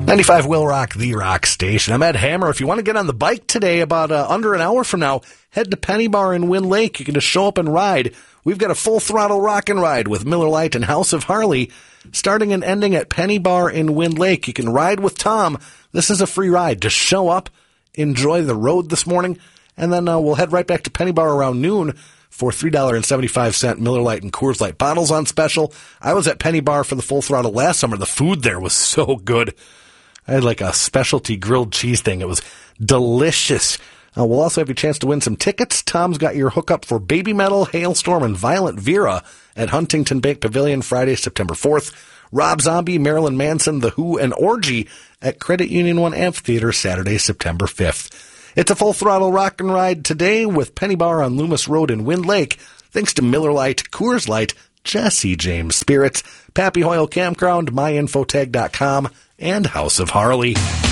95 Will Rock, the rock station. I'm Ed Hammer. If you want to get on the bike today, about under an hour from now, head to Penny Bar in Wind Lake. You can just show up and ride. We've got a full throttle rock and ride with Miller Lite and House of Harley, starting and ending at Penny Bar in Wind Lake. You can ride with Tom. This is a free ride. Just show up, enjoy the road this morning, and then we'll head right back to Penny Bar around noon for $3.75 Miller Lite and Coors Light bottles on special. I was at Penny Bar for the full throttle last summer. The food there was so good. I had like a specialty grilled cheese thing. It was delicious. We'll also have your chance to win some tickets. Tom's got your hookup for Baby Metal, Hailstorm, and Violent Vera at Huntington Bank Pavilion Friday, September 4th. Rob Zombie, Marilyn Manson, The Who, and Orgy at Credit Union 1 Amphitheater Saturday, September 5th. It's a full throttle rock and ride today with Penny Bar on Loomis Road in Wind Lake. Thanks to Miller Lite, Coors Light, Jesse James Spirits, Pappy Hoyle Campground, myinfotag.com, and House of Harley.